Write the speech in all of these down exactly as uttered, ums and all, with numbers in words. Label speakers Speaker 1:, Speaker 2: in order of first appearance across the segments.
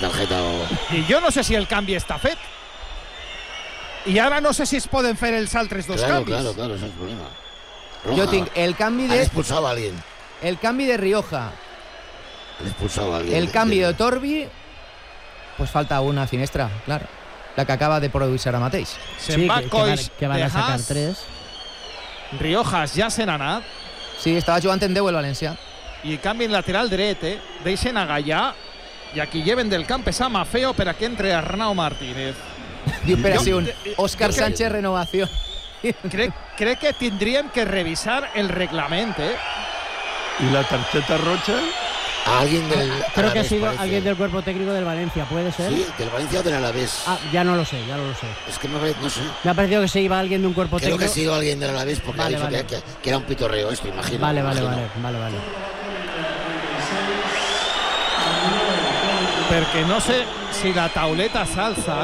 Speaker 1: tarjeta o...
Speaker 2: I jo no sé si el canvi està fet. I ara no sé si es poden fer els altres dos
Speaker 1: claro,
Speaker 2: canvis.
Speaker 1: Claro, claro, ese es el problema. Roja.
Speaker 3: Jo tinc el canvi de...
Speaker 1: Han expulsado a alguien.
Speaker 3: El canvi de Rioja.
Speaker 1: Han expulsado a alguien.
Speaker 3: El canvi de Torbi, pues falta una finestra, clar. La que acaba de produir ara mateix.
Speaker 2: Se'n
Speaker 4: Sí,
Speaker 2: va
Speaker 4: que, que,
Speaker 2: Coix,
Speaker 4: van, que van
Speaker 2: De
Speaker 4: a sacar
Speaker 2: Haas,
Speaker 4: tres.
Speaker 2: Riojas ja se n'ha anat.
Speaker 3: Sí, estava jugant en deu el València.
Speaker 2: I canvi en lateral dret, eh? Deixen a Gallà i aquí lleven del camp és a Mafeo per a que entre Arnau Martínez.
Speaker 3: Diu, per
Speaker 2: Jo-
Speaker 3: si un
Speaker 2: eh,
Speaker 3: Òscar
Speaker 2: jo crec-
Speaker 3: Sánchez renovació.
Speaker 2: Crec, crec que tindríem que revisar el reglament, eh?
Speaker 5: ¿Y la tarjeta roja?
Speaker 1: A alguien del
Speaker 4: Creo que ha
Speaker 1: Alavés,
Speaker 4: sido
Speaker 1: parece.
Speaker 4: alguien del cuerpo técnico del Valencia, ¿puede ser?
Speaker 1: Sí, del Valencia o del Alavés.
Speaker 4: Ah, ya no lo sé, ya no lo sé.
Speaker 1: Es que me parece, no sé.
Speaker 4: Me ha parecido que se iba alguien de un cuerpo
Speaker 1: Creo que ha
Speaker 4: técnico.
Speaker 1: sido alguien del Alavés porque
Speaker 4: Vale,
Speaker 1: ha dicho
Speaker 4: vale.
Speaker 1: que, que- que era un pitorreo esto, imagino.
Speaker 4: Vale, vale,
Speaker 1: imagino.
Speaker 4: vale, vale, vale.
Speaker 2: Perquè no sé si la tauleta s'alça.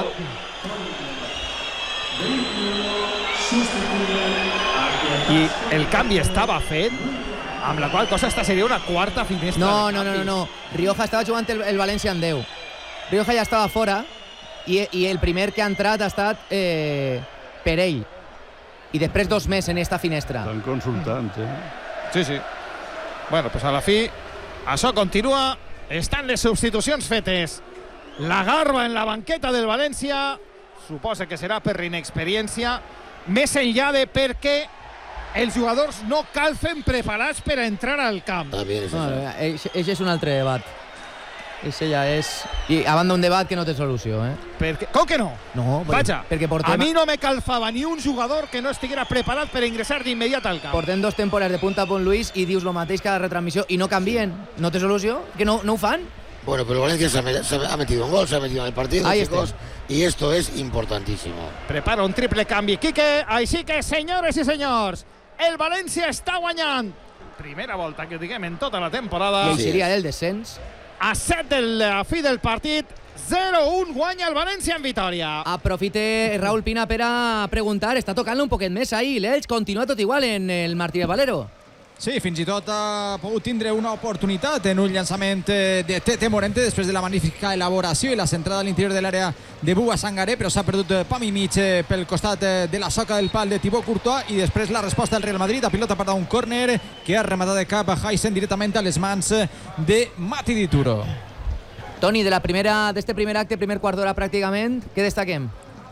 Speaker 2: I el canvi estava fet, amb la qual cosa esta seria una quarta finestra.
Speaker 3: No,
Speaker 2: de
Speaker 3: no, no, no,
Speaker 2: canvis.
Speaker 3: no. Rioja estava jugant el, el València en deu. Rioja ja estava fora i, i el primer que ha entrat ha estat eh, per ell. I després dos més en esta finestra.
Speaker 5: Están consultantes. ¿eh?
Speaker 2: Sí, sí. Bueno, pues a la fi, això continua. Estan les substitucions fetes. La Garba en la banqueta del València. Suposa que serà per inexperiència. Més enllà de perquè els jugadors no calfen preparats per a entrar al camp.
Speaker 1: También es
Speaker 3: No,
Speaker 1: eso.
Speaker 3: Eixe és un altre debat. Eixe ja és... I a banda un debat que no té solució, eh?
Speaker 2: Perquè, com que no?
Speaker 3: No, perquè,
Speaker 2: Vaja,
Speaker 3: perquè portem,
Speaker 2: a mi no me calfava ni un jugador que no estiguera preparat per ingressar d'immediat al camp.
Speaker 3: portem dos temporades de punta a punt, Luis, i dius lo mateix cada retransmissió i no canvien. No té solució? Que no, no ho fan?
Speaker 1: Bueno, pero el Valencia se ha, met- se ha metido un gol, se ha metido en el partido,
Speaker 3: Ahí
Speaker 1: chicos, y esto es importantísimo.
Speaker 2: Prepara un triple canvi Quique, així que, senyores i senyors, el València està guanyant. Primera volta que ho diguem en tota la temporada.
Speaker 3: I
Speaker 1: Sí.
Speaker 3: seria del descens.
Speaker 2: A set de la fi del partit, zero un guanya el València en vitòria.
Speaker 3: Aprofite Raúl Pina per a preguntar. Està tocant-lo un poquet més ahí. L'Elx continua tot igual en el Martínez Valero.
Speaker 6: Sí, fins i tot ha pogut tindre una oportunitat en un llançament eh, de Tete Morente després de la magnífica elaboració i la centrada a l'interior de l'àrea de Bouba Sangaré, però s'ha perdut eh, pam i mig eh, pel costat eh, de la soca del pal de Thibaut Courtois, i després la resposta del Real Madrid a pilota per un córner que ha rematat de cap a Heisen directament a les mans eh, de Mati Dituro.
Speaker 3: Toni, de la primera d'este primer acte, primer quart d'hora pràcticament, què destaquem?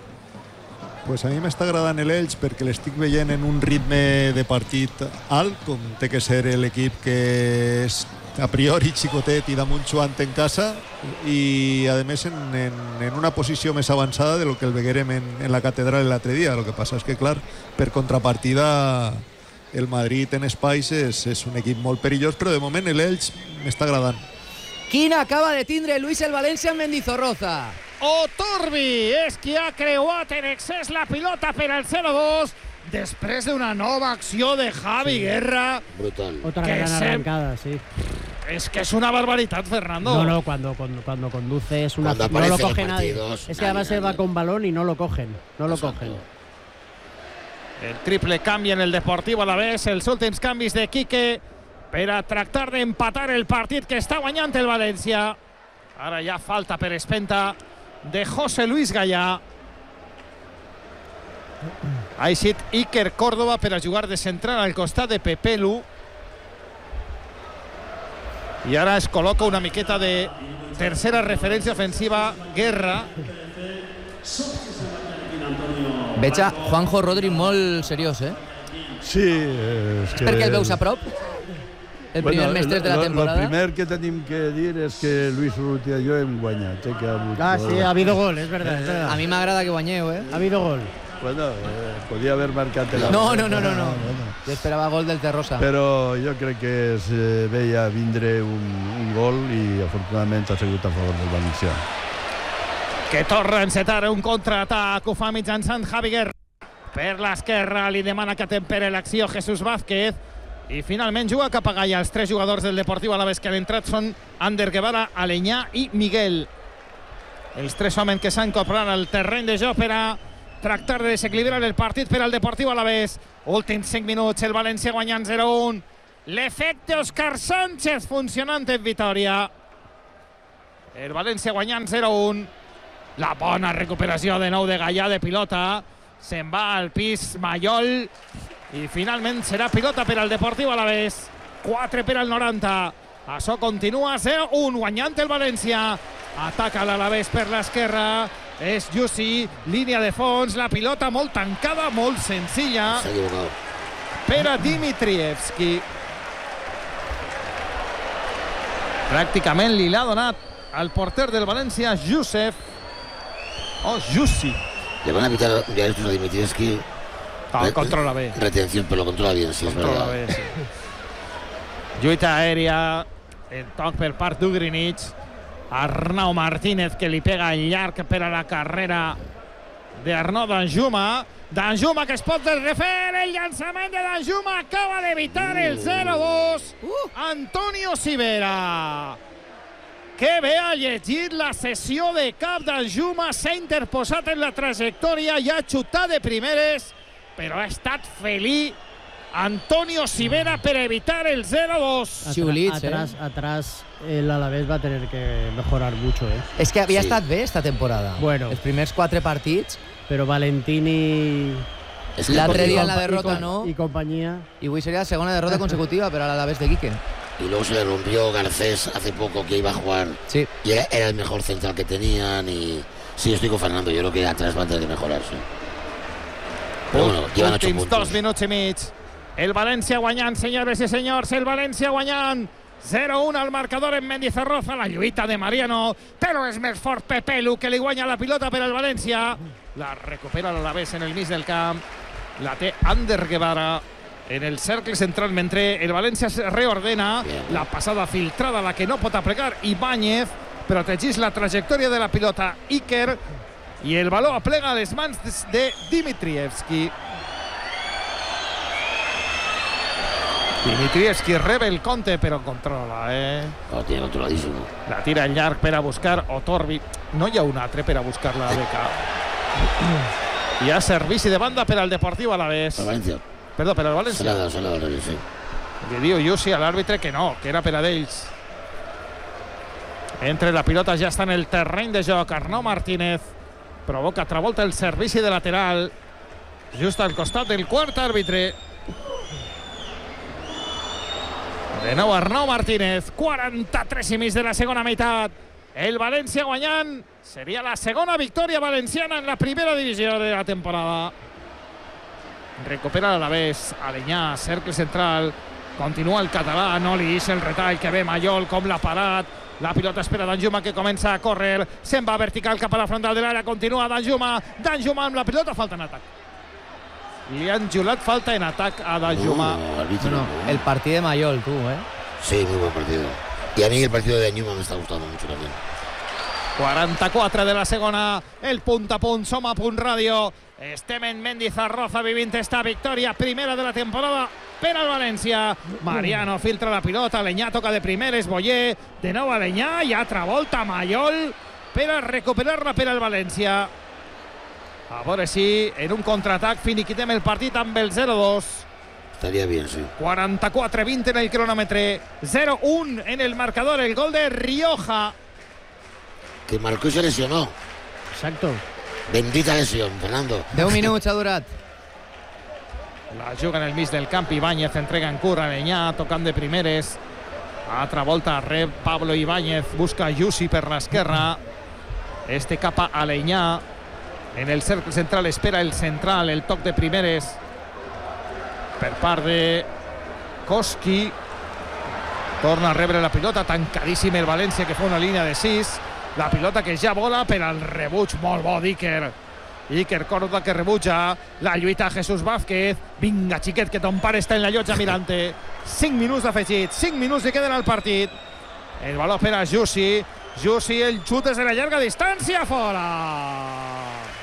Speaker 7: Pues a mi m'està agradant l'Elx perquè l'estic veient en un ritme de partit alt, com té que ser l'equip que és a priori xicotet i damunt jugant en casa, i a més en, en, en una posició més avançada de lo que el veguérem en, en la catedral l'altre dia. El que passa és que, clar, per contrapartida el Madrid en espais és, és un equip molt perillós, però de moment l'Elx m'està agradant.
Speaker 3: Quina acaba de tindre Luis el València en Mendizorroza.
Speaker 2: Otorbi és qui ha creuat en excés la pilota per al zero dos després d'una nova acció de Javi Guerra.
Speaker 1: Brutal.
Speaker 4: Otra
Speaker 2: Que
Speaker 4: gran
Speaker 2: se-
Speaker 4: arrancada, sí.
Speaker 2: Es que es una barbaridad, Fernando.
Speaker 4: No, no, cuando, cuando, cuando conduce es una...
Speaker 1: Cuando
Speaker 4: no lo
Speaker 1: aparece en
Speaker 4: coge
Speaker 1: los
Speaker 4: nadie.
Speaker 1: partidos,
Speaker 4: Es que además
Speaker 1: nadie,
Speaker 4: se va
Speaker 1: nadie.
Speaker 4: con balón y no lo cogen. No lo
Speaker 1: Exacto.
Speaker 4: cogen.
Speaker 2: El triple canvi en el Deportivo Alavés, els últims canvis de Quique per a tractar d'empatar el partit que està guanyant el València. Ara ja falta per espenta de José Luis Gallà. Ha eixit Iker Córdoba per a jugar de central al costat de Pepelu. I ara es col·loca una miqueta de tercera referència ofensiva Guerra.
Speaker 3: Veig a Juanjo Rodri molt seriós, eh?
Speaker 5: Sí, és que...
Speaker 3: Perquè el veus a prop? El primer
Speaker 5: Bueno,
Speaker 3: mestre de la
Speaker 5: lo-
Speaker 3: temporada.
Speaker 5: Lo primer que tenim que dir és que Luis Urrutia i jo hem guanyat. Eh, que ha hagut,
Speaker 4: Ah, sí, ha habido gol, es verdad. Es verdad.
Speaker 3: A mi m'agrada que guanyeu, eh?
Speaker 4: Ha habido gol.
Speaker 5: Bueno, eh, podia haver marcat el...
Speaker 3: No, no, no, no, no. Jo esperava gol del Terrosa.
Speaker 5: Però jo crec que es eh, veia vindre un, un gol i afortunadament ha sigut a favor del València.
Speaker 2: Que torna a encetar un contraatac, ho fa mitjançant Javi Guerra. Per l'esquerra li demana que tempere l'acció Jesús Vázquez i finalment juga cap a Gallà. Els tres jugadors del Deportiu Alavés que han entrat són Ander Guevara, Aleñà i Miguel. Els tres homes que s'han incorporat al terreny de joc per a tractar de desequilibrar el partit per al Deportiu Alavés. Últims cinc minuts, el València guanyant zero un. L'efecte Òscar Sánchez funcionant en vitòria. El València guanyant zero un. La bona recuperació de nou de Gallà de pilota. Se'n va al pis Mayol. I finalment serà pilota per al Deportiu Alavés. quatre per al noranta. Això continua zero un, guanyant el València. Ataca l'Alavés per l'esquerra. És Jussi, línia de fons. La pilota molt tancada, molt senzilla.
Speaker 1: S'ha equivocat.
Speaker 2: Per a Dimitrievski. Pràcticament li l'ha donat al porter del València, Josep. Oh, Jussi.
Speaker 1: Le van a pitar ya esto a Dimitrievski.
Speaker 2: Ah, controla bé.
Speaker 1: Retención, pero lo controla bien, sí, es
Speaker 2: Controla
Speaker 1: verdad.
Speaker 2: bé, sí. Lluita aèria. El toc per part d'Ugrinich. Arnau Martínez, que li pega el llarg per a la carrera d'Arnaud Danjuma. Danjuma, que es pot refer. El llançament de Danjuma acaba d'evitar el zero dos. Antonio Sivera, que bé ha llegit la sessió de cap. Danjuma s'ha interposat en la trajectòria i ha xutat de primeres, però ha estat felí Antonio Sivera per evitar el zero dos.
Speaker 3: Xiulits, eh?
Speaker 4: Atrás, atrás el Alavés va a tener que mejorar mucho, ¿eh?
Speaker 3: És que havia
Speaker 1: Sí.
Speaker 3: estat bé esta temporada.
Speaker 4: Bueno.
Speaker 3: Els primers quatre partits,
Speaker 4: Pero Valentini
Speaker 1: Es que
Speaker 3: L'altre
Speaker 1: el
Speaker 3: dia en
Speaker 1: partido-
Speaker 3: la derrota,
Speaker 4: y, com-
Speaker 3: no?
Speaker 4: y compañía.
Speaker 3: i avui seria la segona derrota consecutiva per a l'Alavés de Quique.
Speaker 1: Y luego se le rompió Garcés hace poco, que iba a jugar.
Speaker 3: Sí.
Speaker 1: Y era, era el mejor central que tenían. Y sí, estoy con Fernando. Yo creo que atrás va a tener que mejorarse. Pero bueno, llevan ocho
Speaker 2: Últims
Speaker 1: puntos.
Speaker 2: dos minuts i mig. El València guanyant, senyores i senyors. El València guanyant. zero un al marcador en Mendizorroza. La lluita de Mariano. Però és més fort Pepelu, que li guanya la pilota per al València. La recupera l'Alavés en el mig del camp. La té Ander Guevara en el cercle central, mentre el València es reordena. La passada filtrada, la que no pot aplegar Ibáñez. Protegís la trajectòria de la pilota Iker. I el baló aplega a les mans de Dimitrievski. Dimitrievski rebe el compte, però controla, eh?
Speaker 1: Lo tiene controladísimo.
Speaker 2: La tira en llarg per a buscar Otorbi. No hi ha un altre per a buscar la beca. Hi ha servici de banda per al Deportiu Alavés.
Speaker 1: Para Valencia.
Speaker 2: Perdó, per al
Speaker 1: Se la ha
Speaker 2: València.
Speaker 1: dado, se la ha dado, sí.
Speaker 2: Li diu Jussi a l'àrbitre que no, que era per a d'ells. Entre la pilota ja està en el terreny de joc. Arnau Martínez provoca altra volta el servici de lateral, just al costat del quart àrbitre. De nou Arnau Martínez. quaranta-tres i mig de la segona meitat. El València guanyant. Seria la segona victòria valenciana en la primera divisió de la temporada. Recupera l'Alavés. Alenyà, cercle central. Continua el català, no li deixa el retall, que ve Mayol, com l'ha parat. La pilota espera Danjuma, que comença a córrer. Se'n va vertical cap a la frontal de l'àrea. Continua Danjuma. Danjuma amb la pilota. Falta en atac. Li han julat falta en atac a Danjuma.
Speaker 1: No, árbitro,
Speaker 3: No,
Speaker 1: no.
Speaker 3: el partido de Mayol, tú, ¿eh?
Speaker 1: Sí, muy buen partido. Y a mí el partido de Añuma me está gustando mucho también.
Speaker 2: quaranta-quatre de la segona, el punt a punt, som a punt ràdio. Estem en Mendizorroza vivint esta victòria primera de la temporada per al València. Mariano filtra la pilota, Alenyà toca de primeres, Boyer, de nou Alenyà i altra volta Mayol per a recuperar-la per al València. A veure si en un contraatac finiquitem el partit amb el zero dos.
Speaker 1: Estaría bien, sí.
Speaker 2: quaranta-quatre vint en el cronòmetre, zero un en el marcador, el gol de Rioja.
Speaker 1: Que marcó y se lesionó.
Speaker 4: Exacto.
Speaker 1: Bendita lesión, Fernando.
Speaker 3: deu minuts ha durat.
Speaker 2: La juga en el mig del camp, Ibáñez entrega en curt a Alenyà, tocant de primeres. Altra volta rep Pablo Ibáñez, busca Jussi per l'esquerra. Este cap a Alenyà. En el cercle central espera el central, el toc de primeres per part de Koski. Torna a rebre la pilota, tancadíssim el València, que fa una línia de sis. La pilota que ja vola per al rebuig molt bo d'Iker. Iker Córdoba, que rebutja. La lluita Jesús Vázquez. Vinga, xiquet, que ton pare està en la llotja mirant-te. cinc minuts d'afegit, cinc minuts li queden al partit. El baló per a Jussi. Jussi, el xut és de la llarga distància, fora.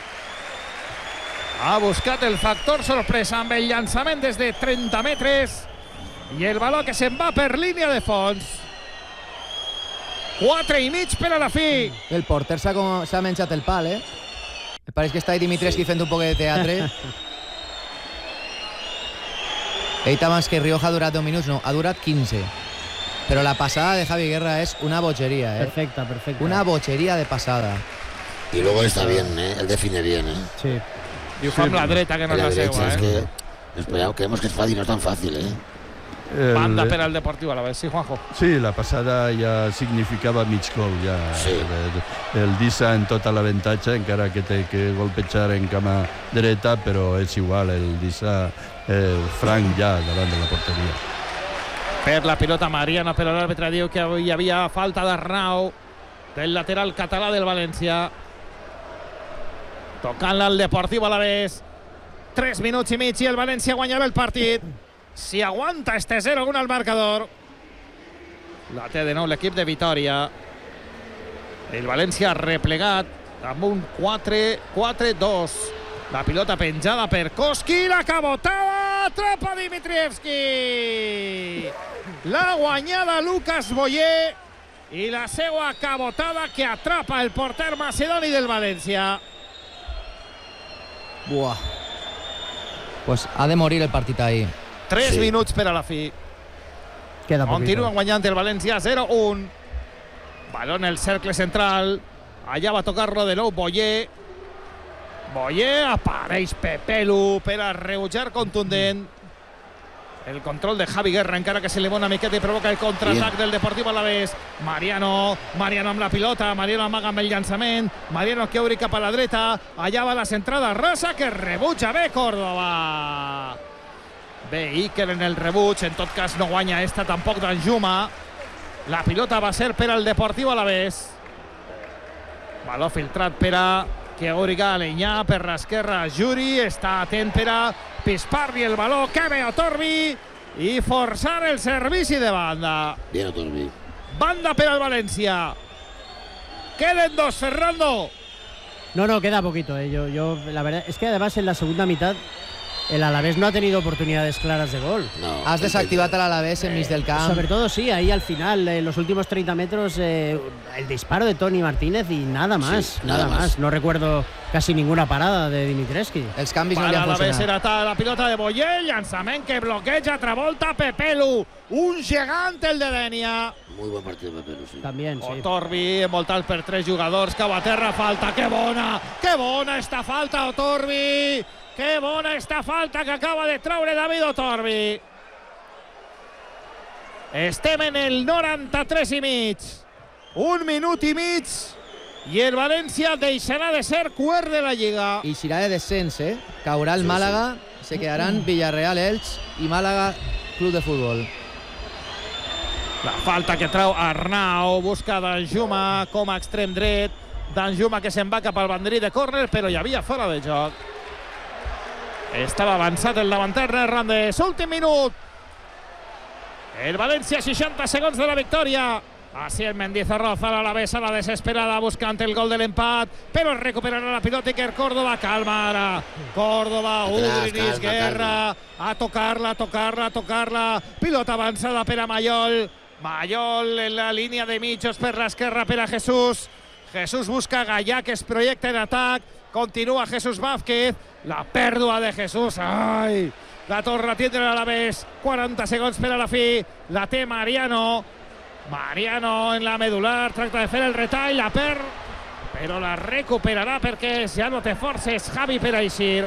Speaker 2: Ha buscat el factor sorpresa amb el llançament des de trenta metres. I el baló que se'n va per línia de fons. quatre i mig per a la fi.
Speaker 3: El porter s'ha com- s'ha menjat el pal, eh? Me pareix que està Dimitrievski fent un poc de teatre. He dit abans que Rioja ha durat deu minuts, no, ha durat quinze. Però la passada de Javi Guerra és una bochería, ¿eh?
Speaker 4: Perfecta, perfecta.
Speaker 3: Una bochería de pasada.
Speaker 1: Y luego está bien, ¿eh? Él define bien, ¿eh?
Speaker 4: Sí.
Speaker 2: I ho fa amb la dreta, que no és
Speaker 1: la
Speaker 2: la
Speaker 1: derecha
Speaker 2: seva,
Speaker 1: es
Speaker 2: eh?
Speaker 1: que esperamos, creemos que es fácil, no es tan fácil, ¿eh?
Speaker 5: El-
Speaker 2: Banda per al Deportiu Alavés. Sí, Juanjo.
Speaker 5: Sí, la passada ja significava mig gol. Ja.
Speaker 1: Sí.
Speaker 5: El, el Disa en tota l'avantatge, encara que té que golpejar en cama dreta, però és igual, el Disa eh, franc ja davant de la porteria.
Speaker 2: Per la pilota Mariano, però l'àrbitre diu que hi havia falta d'Arnau del lateral català del València. Tocant-la al Deportiu Alavés. tres minuts i mig i el València guanyarà el partit. Si aguanta este zero uno al marcador. La té de nou l'equip de Vitòria. El València replegat amb un quatre quatre dos. La pilota penjada per Koski, la cabotada, atrapa Dimitrievski. La guanyada Lucas Boyer i la seva cabotada que atrapa el porter macedoni del València.
Speaker 3: Buah. Pues ha de morir el partit ahí.
Speaker 2: tres
Speaker 1: Sí.
Speaker 2: minuts per a la fi.
Speaker 4: Queda poquito.
Speaker 2: Continua guanyant el València zero uno. Balón en el cercle central. Allà va tocar-lo de nou Boyer. Boyer, apareix Pepelu per a rebutjar contundent. El control de Javi Guerra, encara que se li va una miqueta i provoca el contraatac del Deportiu Alavés. Mariano, Mariano amb la pilota, Mariano amaga amb el llançament, Mariano que obri cap a la dreta, allà va la centrada rasa que rebutja bé Córdoba. Bé, Iker en el rebuig, en tot cas no guanya esta tampoc Danjuma. La pilota va ser per al Deportiu Alavés. Baló filtrat per a que obriga Alenyà per l'esquerra. Juri està atent per a pispar-li el baló que ve Otorbi i forçar el servici de banda.
Speaker 1: Bien, Otorbi.
Speaker 2: Banda per al València. Queden dos, Fernando.
Speaker 4: No, no, queda poquito. Eh. Yo, yo, la verdad es que además en la segunda mitad el Alavés no ha tenido oportunidades claras de gol.
Speaker 1: No,
Speaker 3: Has desactivat a l'Alavés en mig del camp.
Speaker 4: Sobre todo sí, ahí al final, en los últimos treinta metros, eh, el disparo de Toni Martínez y nada más,
Speaker 1: Sí,
Speaker 4: nada,
Speaker 1: nada
Speaker 4: más.
Speaker 1: más.
Speaker 4: No recuerdo casi ninguna parada de Dimitrescu.
Speaker 3: Els canvis no li
Speaker 2: Para
Speaker 3: han
Speaker 2: l'Alavés
Speaker 3: funcionat.
Speaker 2: era la pilota de Boyer, llançament que bloqueja, Travolta, Pepelu. Un gegant el de Dènia.
Speaker 1: Muy buen partido de Pepelu, sí.
Speaker 4: También, sí.
Speaker 2: Otorbi envoltat per tres jugadors, cau a terra, falta, que bona, que bona esta falta, Otorbi, que bona esta falta que acaba de traure David Otorbi. Estem en el noranta-tres i mig, un minut i mig, i el València deixarà de ser quart de la Lliga.
Speaker 3: I serà de descens, eh? Caurà el
Speaker 1: Sí,
Speaker 3: Màlaga, se quedaran Villarreal, Elx i Màlaga Club de Futbol.
Speaker 2: La falta que trau Arnau, busca Danjuma com a extrem dret. Danjuma que se'n va cap al banderí de córner, però hi havia fora de joc. Estava avançat el davanter neerlandès. Últim minut. El València, seixanta segons de la victòria. Así el Mendizorroza a l'Alavés a la desesperada buscant el gol de l'empat, però recuperarà la pilota Iker Córdoba. Calma ara. Córdoba,
Speaker 1: Atrás,
Speaker 2: Udrinis,
Speaker 1: calma,
Speaker 2: Guerra, a tocar-la, a tocar-la, a tocar-la. Pilota avançada per a Mayol. Mayol en la línia de mitjos per l'esquerra per a Jesús. Jesús busca Gallà, que es projecta en atac. Continua Jesús Vázquez. La pèrdua de Jesús. Ai! La torna a tindre l'Alavés. quaranta segons per a la fi. La té Mariano. Mariano en la medular. Tracta de fer el retall. La perd, però la recuperarà perquè ja no té forces Javi per a eixir.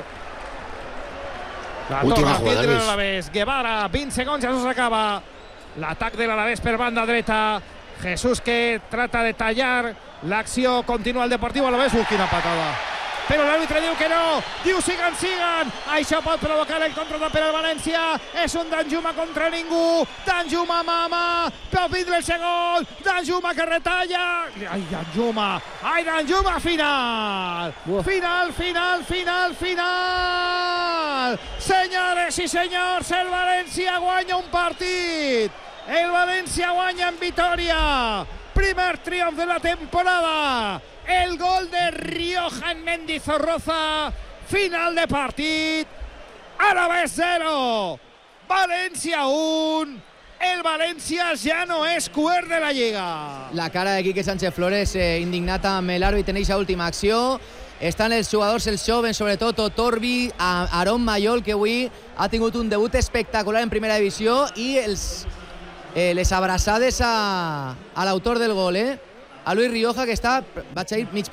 Speaker 2: La
Speaker 1: Última
Speaker 2: torna a
Speaker 1: jugada,
Speaker 2: tindre
Speaker 1: Luis.
Speaker 2: l'Alavés. Guevara, vint segons, ja s'acaba. L'atac de l'Alavés per banda dreta. Jesús que trata de tallar l'acció. Continua el Deportiu Alavés. Uh, quina patada. Però l'àrbitre diu que no. Diu siguen, siguen. Això pot provocar el contraatac per al València. És un Danjuma contra ningú. Danjuma mama. Pot vindre el segon. Danjuma que retalla. Ai, Danjuma. Ai, Danjuma, final.
Speaker 3: Uf.
Speaker 2: Final, final, final, final. Senyores i senyors, el València guanya un partit. El València guanya en Vitòria. Primer triomf de la temporada. El gol de Rioja en Mendizorroza. Final de partit. Alavés zero. València un. El València ja no és quart de la Lliga.
Speaker 3: La cara de Quique Sánchez Flores eh, indignat amb l'àrbit en aquesta última acció. Estan els jugadors, els jovens, sobretot Otorbi, Aron Mayol, que avui ha tingut un debut espectacular en primera divisió, i els eh, les abraçades a, a l'autor del gol, eh? A Luis Rioja, que està, vaig a dir, mig